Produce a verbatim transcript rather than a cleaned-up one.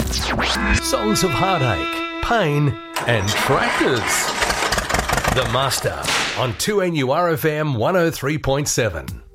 Songs of heartache, pain and tractors. The Master on two N U R F M one oh three point seven.